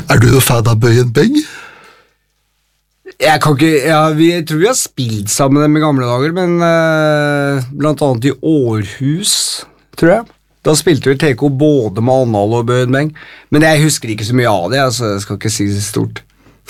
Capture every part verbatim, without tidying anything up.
Er du fan av Bøyen Beng? Jeg kan ikke, ja, vi, jeg tror vi har spilt sammen dem i gamle dager, men uh, blant annet i Århus, tror jeg. Da spilte vi T K både med Annal og Bøyen Beng, men jeg husker ikke så mye av det, altså, jeg skal ikke si det stort.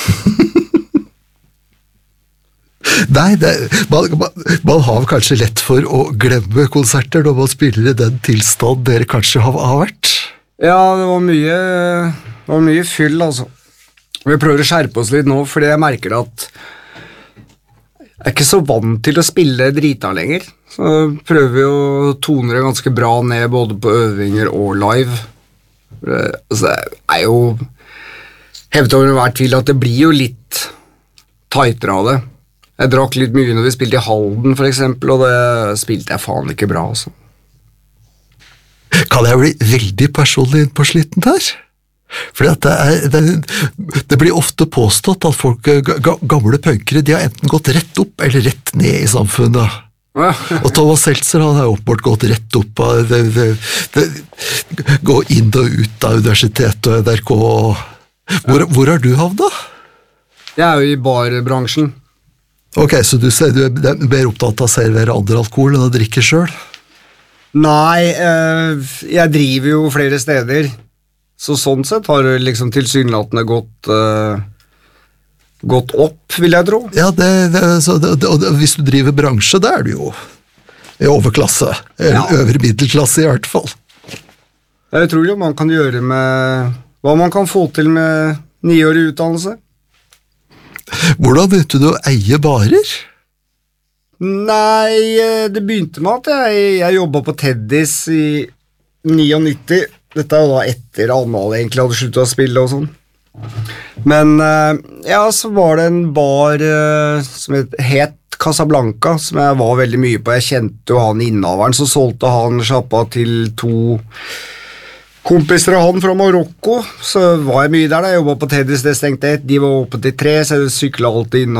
Nei, det, man, man, man har kanskje lett for å glemme konserter når man spiller i den tilstand dere kanskje har, har vært. Ja, det var mye, det var mye fyll, altså. Vi prøver å skjerpe oss litt nå, fordi jeg merker at jeg er ikke så vant til å spille drita lenger. Så prøver vi å tone det ganske bra ned, både på øvinger og live. Altså, det er jo hevet over hver tvil at det blir jo litt tightere av det. Jeg drakk litt mye når vi spilte i Halden, for eksempel, og det spilte jeg faen ikke bra, altså. Kan jeg bli veldig personlig inn på slitten her? Fordi at det, er, det, det blir ofte påstått at folk, gamle punkere, de har enten gått rett opp eller rett ned i samfunnet. Ja. Og Thomas Seltzer han har åpenbart gått rett opp av det, det, det, gå inn og ut av universitet og N R K. Hvor, ja. Hvor har du havnet? Jeg er jo i barbransjen. Ok, så du, du er mer opptatt av å servere andre alkohol enn å drikke selv? Nei, eh, jeg driver jo flere steder. Så sånn sett har det liksom tilsynelatende gått, uh, gått opp, vil jeg tro. Ja, det, det, så det, det, hvis du driver bransje, da er du jo i overklasse, eller ja. Øvre middelklasse i hvert fall. Jeg tror jo man kan gjøre med hva man kan få til med niårig utdannelse. Hvordan begynte du å eie barer? Nei, det begynte med at jeg, jeg jobbet på Teddys i nittini. Dette er jo da etter Annal egentlig hadde sluttet å spille og sånn. Men ja, så var det en bar som het Casablanca, som jeg var veldig mye på. Jeg kjente jo han innehaveren, så solgte han sjappa til to kompiser av han fra Marokko. Så var jeg mye der da, jeg jobbet på Teddys, det stengte ett, de var åpent i tre, så jeg syklet alltid inn